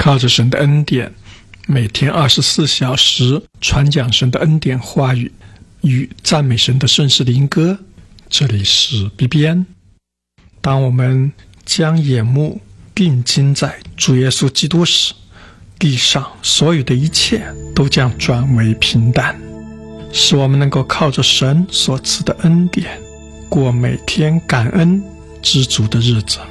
靠着神的恩典，每天24小时传讲神的恩典话语与赞美神的圣诗灵歌。这里是 BBN。 当我们将眼目定睛在主耶稣基督时，地上所有的一切都将转为平淡，使我们能够靠着神所赐的恩典过每天感恩知足的日子。